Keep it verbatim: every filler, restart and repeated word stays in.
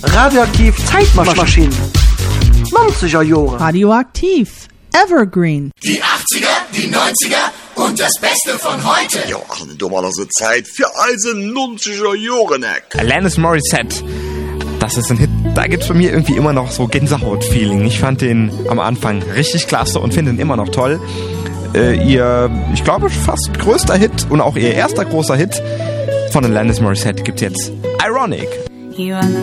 Radioaktiv Zeitmaschinen. neunziger Jahre. Radioaktiv. Evergreen. Die achtziger, die neunziger und das Beste von heute. Ja, ach, du mal so Zeit für also neunziger Jahre, ne? Alanis Morissette. Das ist ein Hit. Da gibt's bei mir irgendwie immer noch so Gänsehaut-Feeling. Ich fand den am Anfang richtig klasse und finde ihn immer noch toll. Äh, ihr, ich glaube, fast größter Hit und auch ihr erster großer Hit von Alanis Morissette gibt's jetzt. Ironic.